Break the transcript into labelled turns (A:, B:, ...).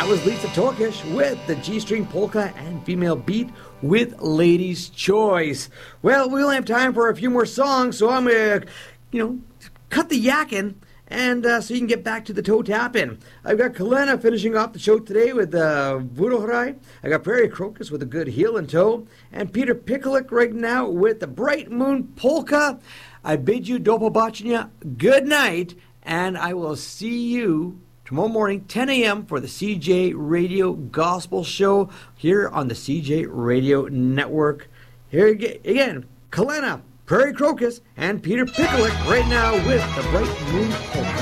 A: That was Lisa Tokish with the G-string polka and female beat with Lady's Choice. Well, we only have time for a few more songs, so I'm going to, cut the yakking, and so you can get back to the toe tapping. I've got Kalena finishing off the show today with Vudohrai. I got Prairie Crocus with a good heel and toe, and Peter Pikulik right now with the Bright Moon Polka. I bid you, do pobачення, good night, and I will see you tomorrow morning, 10 a.m. for the CJ Radio Gospel Show here on the CJ Radio Network. Here again, Kalena, Prairie Crocus, and Peter Pikulik right now with the Bright Moon Polka.